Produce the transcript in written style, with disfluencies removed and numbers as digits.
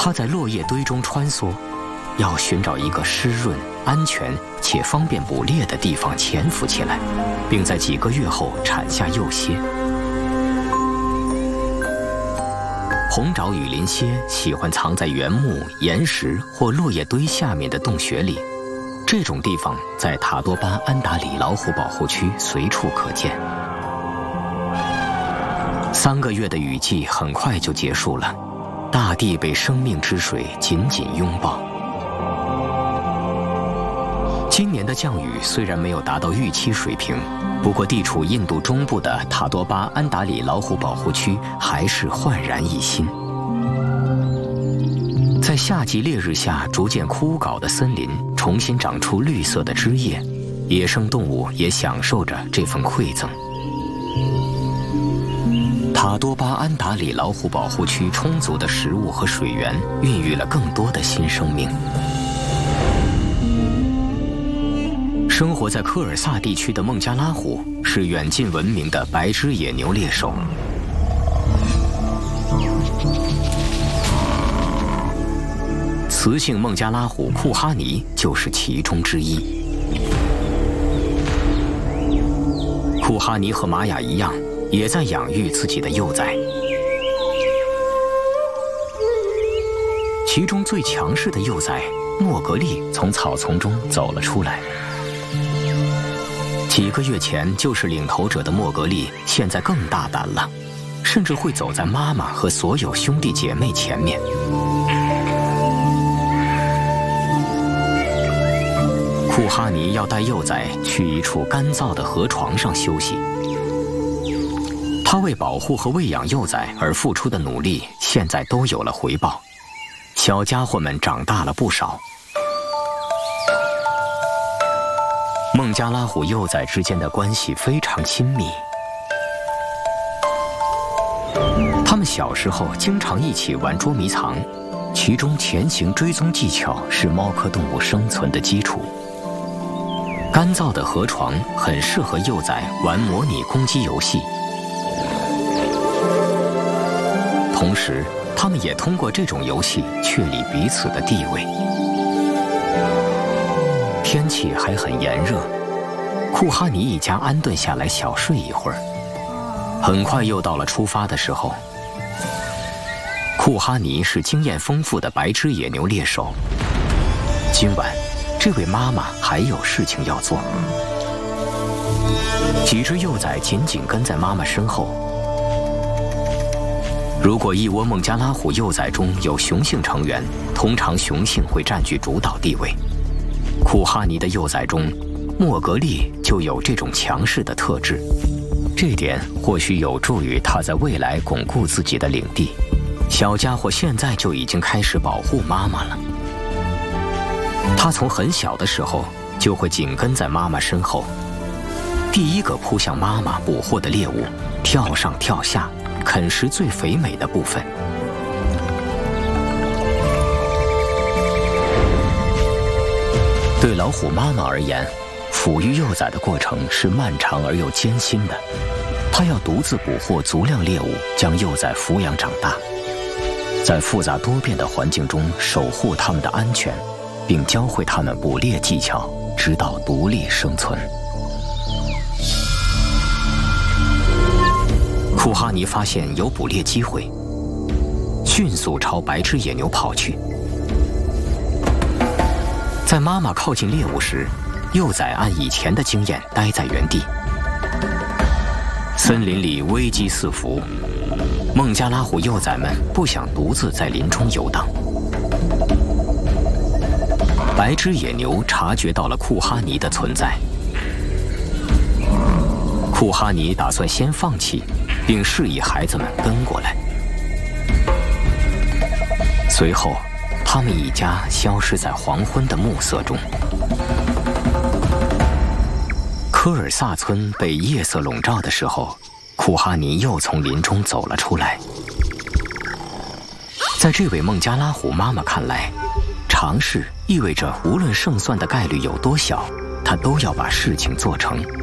他在落叶堆中穿梭，要寻找一个湿润、安全且方便捕猎的地方潜伏起来，并在几个月后产下幼蝎。红爪雨林蝎喜欢藏在原木、岩石或落叶堆下面的洞穴里，这种地方在塔多巴安达里老虎保护区随处可见。3个月的雨季很快就结束了，大地被生命之水紧紧拥抱。今年的降雨虽然没有达到预期水平，不过地处印度中部的塔多巴安达里老虎保护区还是焕然一新。在夏季烈日下逐渐枯槁的森林重新长出绿色的枝叶，野生动物也享受着这份馈赠。塔多巴安达里老虎保护区充足的食物和水源，孕育了更多的新生命。生活在科尔萨地区的孟加拉虎是远近闻名的白枝野牛猎手。雌性孟加拉虎库哈尼就是其中之一。库哈尼和玛雅一样，也在养育自己的幼崽。其中最强势的幼崽莫格利从草丛中走了出来。几个月前就是领头者的莫格利，现在更大胆了，甚至会走在妈妈和所有兄弟姐妹前面。库哈尼要带幼崽去一处干燥的河床上休息。他为保护和喂养幼崽而付出的努力，现在都有了回报。小家伙们长大了不少。孟加拉虎幼崽之间的关系非常亲密，他们小时候经常一起玩捉迷藏，其中前行追踪技巧是猫科动物生存的基础。干燥的河床很适合幼崽玩模拟攻击游戏，同时他们也通过这种游戏确立彼此的地位。天气还很炎热，库哈尼一家安顿下来小睡一会儿。很快又到了出发的时候。库哈尼是经验丰富的白枝野牛猎手，今晚这位妈妈还有事情要做。几只幼崽紧紧跟在妈妈身后。如果一窝孟加拉虎幼崽中有雄性成员，通常雄性会占据主导地位。库哈尼的幼崽中，莫格利就有这种强势的特质，这点或许有助于他在未来巩固自己的领地。小家伙现在就已经开始保护妈妈了。他从很小的时候就会紧跟在妈妈身后，第一个扑向妈妈捕获的猎物，跳上跳下，啃食最肥美的部分。对老虎妈妈而言，抚育幼崽的过程是漫长而又艰辛的。她要独自捕获足量猎物，将幼崽抚养长大，在复杂多变的环境中守护它们的安全，并教会它们捕猎技巧，直到独立生存。库哈尼发现有捕猎机会，迅速朝白枝野牛跑去。在妈妈靠近猎物时，幼崽按以前的经验待在原地。森林里危机四伏，孟加拉虎幼崽们不想独自在林中游荡。白枝野牛察觉到了库哈尼的存在，库哈尼打算先放弃，并示意孩子们跟过来。随后他们一家消失在黄昏的暮色中。科尔萨村被夜色笼罩的时候，库哈尼又从林中走了出来。在这位孟加拉虎妈妈看来，尝试意味着无论胜算的概率有多小，她都要把事情做成。